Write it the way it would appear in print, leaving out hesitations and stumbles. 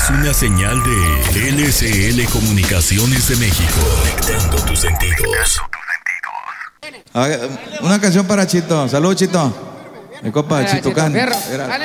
es una señal de LCL Comunicaciones de México. Conectando tus sentidos. Una canción para Chito. Salud, Chito. Mi compa, Chito Can.